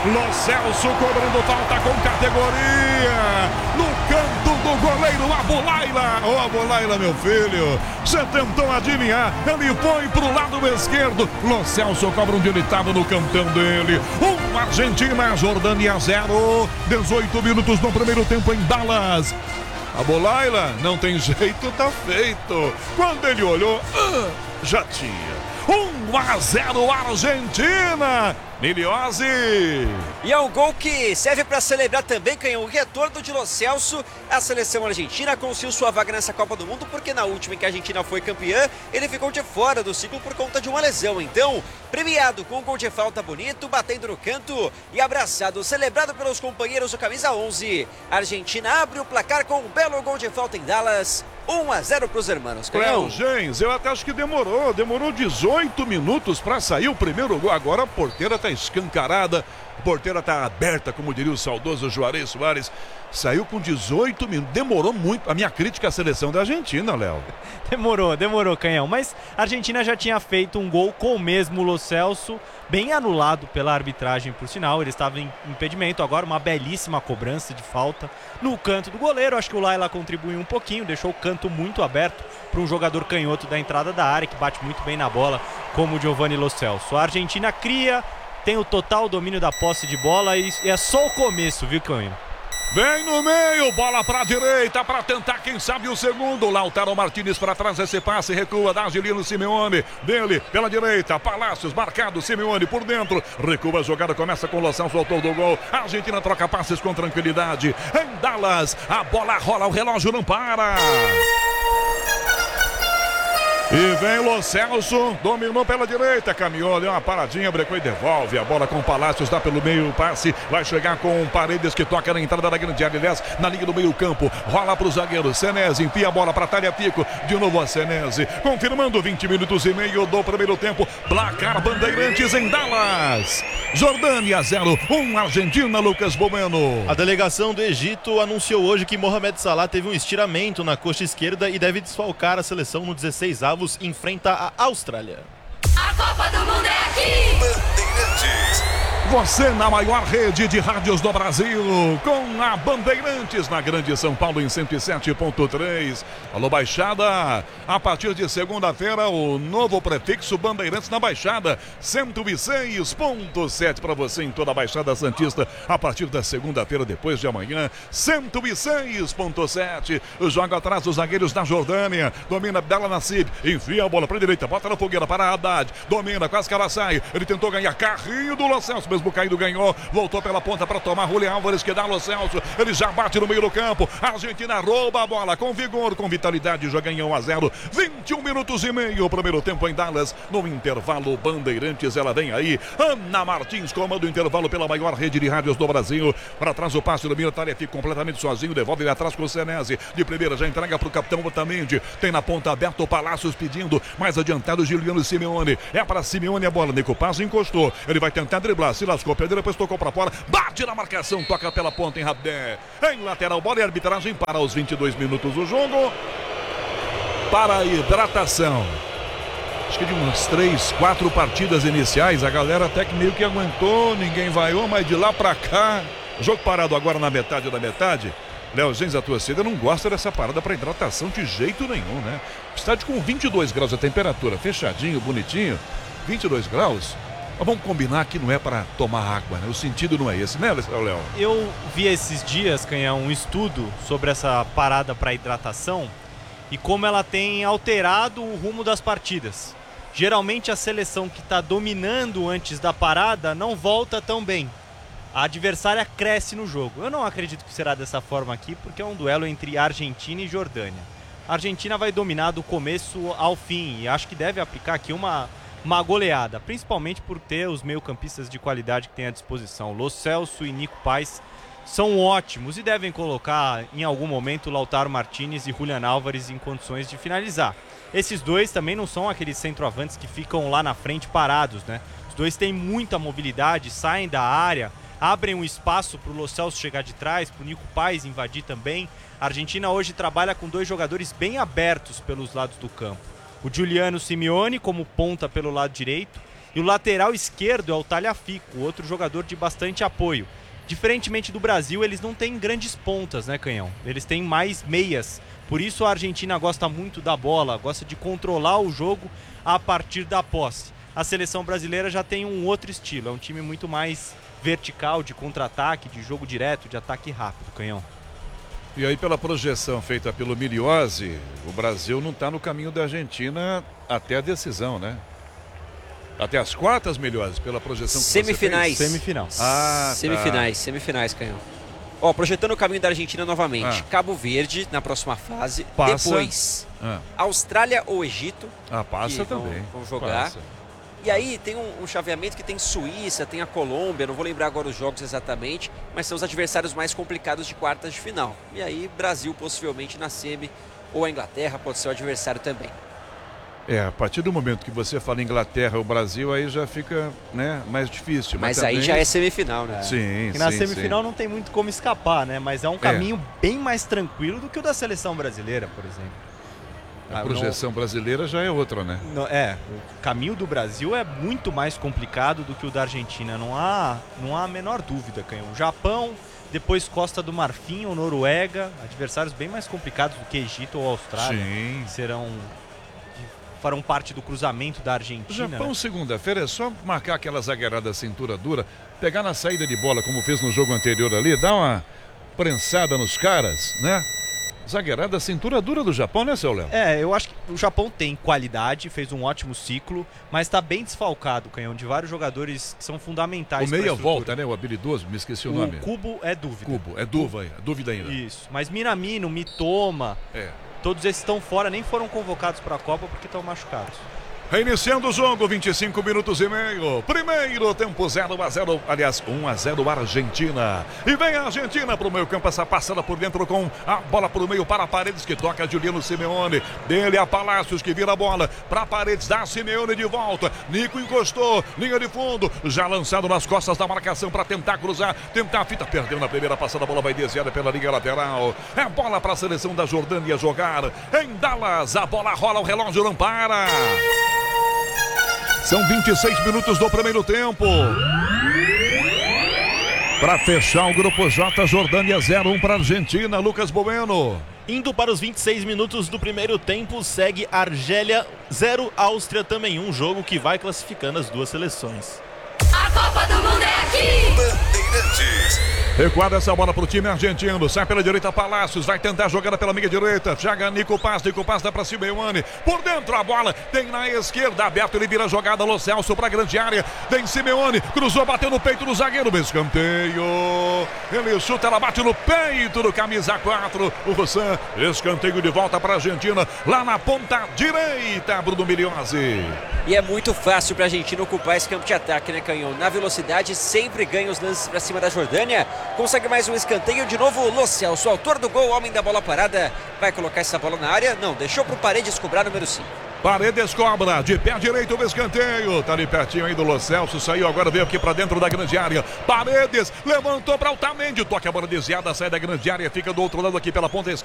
Lo Celso cobrando falta com categoria. No canto do goleiro Abulaila. Ô Abulaila, meu filho, você tentou adivinhar. Ele foi pro lado esquerdo. Lo Celso cobra onde ele estava no cantão dele. Argentina, Jordânia 0. 18 minutos no primeiro tempo em Dallas. Abulaila, não tem jeito, tá feito. Quando ele olhou, já tinha. 1-0 Argentina. Miliose. E é um gol que serve para celebrar também, Canhão, o retorno de Lo Celso. A seleção argentina conseguiu sua vaga nessa Copa do Mundo, porque na última em que a Argentina foi campeã, ele ficou de fora do ciclo por conta de uma lesão. Então, premiado com um gol de falta bonito, batendo no canto e abraçado, celebrado pelos companheiros do camisa 11. A Argentina abre o placar com um belo gol de falta em Dallas. 1-0 para os hermanos. Cléo Gens, eu até acho que demorou 18 minutos para sair o primeiro gol. Agora a porteira está escancarada, a porteira está aberta, como diria o saudoso Juarez Soares. Saiu com 18 minutos, demorou muito. A minha crítica à seleção da Argentina, Léo. Demorou, Canhão. Mas a Argentina já tinha feito um gol com o mesmo Lo Celso, bem anulado pela arbitragem, por sinal. Ele estava em impedimento. Agora uma belíssima cobrança de falta no canto do goleiro. Acho que o Laila contribuiu um pouquinho, deixou o canto muito aberto para um jogador canhoto da entrada da área, que bate muito bem na bola, como o Giovanni Lo Celso. A Argentina cria, tem o total domínio da posse de bola e é só o começo, viu, Canhão? Vem no meio, bola pra direita para tentar, quem sabe, o segundo. Lautaro Martinez para trás, esse passe, recua da Angelino Simeone. Dele, pela direita, Palácios, marcado, Simeone por dentro. Recua a jogada, começa com o Lo Celso, autor do gol. A Argentina troca passes com tranquilidade. Em Dallas, a bola rola, o relógio não para. E vem Lo Celso, dominou pela direita, caminhou, deu uma paradinha, brecou e devolve. A bola com o Palácios, dá pelo meio o passe, vai chegar com Paredes, que toca na entrada da grande área, aliás, na linha do meio campo, rola para o zagueiro, Senesi, enfia a bola para Tagliafico, de novo a Senesi, confirmando 20 minutos e meio do primeiro tempo, placar Bandeirantes em Dallas. Jordânia 0, 1 Argentina, Lucas Bomeno. A delegação do Egito anunciou hoje que Mohamed Salah teve um estiramento na coxa esquerda e deve desfalcar a seleção no 16avos, enfrenta a Austrália. A Copa do Mundo é aqui! Bandeirantes. Você na maior rede de rádios do Brasil, com a Bandeirantes na Grande São Paulo em 107.3. Alô, Baixada, a partir de segunda-feira o novo prefixo Bandeirantes na Baixada, 106.7 para você em toda a Baixada Santista, a partir da segunda-feira, depois de amanhã, 106.7. Joga atrás dos zagueiros da Jordânia, domina Bela Nassib, enfia a bola para a direita, bota na fogueira para Haddad, domina, quase que ela sai, ele tentou ganhar, carrinho do Lo Celso, mesmo caído, ganhou, voltou pela ponta para tomar Julián Álvares, que dá Lo Celso, ele já bate no meio do campo, a Argentina rouba a bola com vigor, com vitalidade, já ganhou 1-0, 21 minutos e meio, o primeiro tempo em Dallas, no intervalo Bandeirantes, ela vem aí, Ana Martins comanda o intervalo pela maior rede de rádios do Brasil, para trás o passe do Tagliafico completamente sozinho, devolve ele atrás com o Senesi, de primeira já entrega para o capitão Otamendi, tem na ponta aberta o Palácios pedindo, mais adiantado Giuliano Simeone, é para Simeone a bola, Nico Paz encostou, ele vai tentar driblar, se lascou, perdeu, depois tocou para fora, bate na marcação, toca pela ponta em Rabé, em lateral, bola e arbitragem para os 22 minutos do jogo, para a hidratação. Acho que de umas 3, 4 partidas iniciais, a galera até que meio que aguentou, ninguém vaiou, mas de lá para cá, jogo parado agora na metade da metade. Léo Gens, a torcida não gosta dessa parada para hidratação de jeito nenhum, né? Estádio com 22 graus a temperatura, fechadinho, bonitinho, 22 graus. Mas vamos combinar que não é para tomar água, né? O sentido não é esse, né, Léo? Eu vi esses dias, Canhão, um estudo sobre essa parada para hidratação e como ela tem alterado o rumo das partidas. Geralmente a seleção que está dominando antes da parada não volta tão bem. A adversária cresce no jogo. Eu não acredito que será dessa forma aqui, porque é um duelo entre Argentina e Jordânia. A Argentina vai dominar do começo ao fim e acho que deve aplicar aqui uma goleada, principalmente por ter os meio-campistas de qualidade que tem à disposição. Lo Celso e Nico Paz são ótimos e devem colocar em algum momento Lautaro Martinez e Julián Álvares em condições de finalizar. Esses dois também não são aqueles centroavantes que ficam lá na frente parados, né? Os dois têm muita mobilidade, saem da área, abrem um espaço para o Lo Celso chegar de trás, para o Nico Paz invadir também. A Argentina hoje trabalha com dois jogadores bem abertos pelos lados do campo. O Giuliano Simeone como ponta pelo lado direito E o lateral esquerdo é o Tagliafico, outro jogador de bastante apoio. Diferentemente do Brasil, eles não têm grandes pontas, né, Canhão? Eles têm mais meias. Por isso a Argentina gosta muito da bola, gosta de controlar o jogo a partir da posse. A seleção brasileira já tem um outro estilo, é um time muito mais vertical, de contra-ataque, de jogo direto, de ataque rápido, Canhão. E aí, pela projeção feita pelo Miliose, o Brasil não está no caminho da Argentina até a decisão, né? Até as quartas, Miliose, pela projeção que Semifinais. você fez. Semifinal. Semifinais, Canhão. Ó, projetando o caminho da Argentina novamente. Cabo Verde na próxima fase. Passa. Depois, Austrália ou Egito. Passa que também. Vão jogar. Passa. E aí tem um chaveamento que tem Suíça, tem a Colômbia, não vou lembrar agora os jogos exatamente, mas são os adversários mais complicados de quartas de final. E aí Brasil possivelmente na semi, ou a Inglaterra pode ser o adversário também. A partir do momento que você fala Inglaterra ou Brasil, aí já fica, né, mais difícil. Mas também... aí já é semifinal, né? Sim, E na sim, semifinal sim. não tem muito como escapar, né? Mas é um caminho bem mais tranquilo do que o da seleção brasileira, por exemplo. A projeção brasileira já é outra, né? O caminho do Brasil é muito mais complicado do que o da Argentina, não há a menor dúvida, Canhão. O Japão, depois Costa do Marfim ou Noruega, adversários bem mais complicados do que Egito ou Austrália. Sim. Farão parte do cruzamento da O Argentina. Japão, né? segunda-feira, é só marcar aquela zagueirada cintura dura, pegar na saída de bola, como fez no jogo anterior ali, dar uma prensada nos caras, né? Zagueirada cintura dura do Japão, né, seu Léo? Eu acho que o Japão tem qualidade, fez um ótimo ciclo, mas está bem desfalcado, Canhão, de vários jogadores que são fundamentais. O pra meia estrutura. volta, né? O habilidoso, me esqueci o nome. O Cubo é dúvida. Cubo, é dúvida ainda. Isso, mas Minamino, Mitoma, todos esses estão fora, nem foram convocados para a Copa porque estão machucados. Reiniciando o jogo, 25 minutos e meio. Primeiro tempo 0-0, aliás, 1-0 Argentina. E vem a Argentina para o meio campo, essa passada por dentro com a bola para o meio para Paredes, que toca Juliano Simeone. Dele a Palácios, que vira a bola para Paredes, dá Simeone de volta. Nico encostou, linha de fundo, já lançado nas costas da marcação para tentar cruzar, tentar a fita, perdeu na primeira passada, a bola vai desviada pela linha lateral. É bola para a seleção da Jordânia jogar em Dallas. A bola rola, o relógio não para. São 26 minutos do primeiro tempo. Para fechar o grupo J, Jordânia 0-1 para a Argentina, Lucas Bueno. Indo para os 26 minutos do primeiro tempo, segue Argélia 0, Áustria também 1, jogo que vai classificando as duas seleções. A Copa do Mundo é aqui! Bandeirantes. Recuada essa bola para o time argentino. Sai pela direita Palácios. Vai tentar jogar pela meia direita. Chega Nico Paz dá para Simeone. Por dentro a bola. Tem na esquerda. Aberto. Ele vira a jogada. Lo Celso para a grande área. Tem Simeone. Cruzou. Bateu no peito do zagueiro. Escanteio. Ele chuta. Ela bate no peito do camisa 4. O Rossan. Escanteio de volta para a Argentina. Lá na ponta direita. Bruno Miliose. E é muito fácil para a Argentina ocupar esse campo de ataque, né, Canhão? Na velocidade, sempre ganha os lances para cima da Jordânia. Consegue mais um escanteio. De novo, Lo Celso, autor do gol, homem da bola parada. Vai colocar essa bola na área? Não, deixou para o Paredes cobrar, número 5. Paredes cobra, de pé direito o escanteio. Tá ali pertinho aí do Lo Celso. Saiu agora, veio aqui para dentro da grande área. Paredes levantou para Otamendi. Toca a bola desviada, sai da grande área. Fica do outro lado aqui pela ponta esquerda.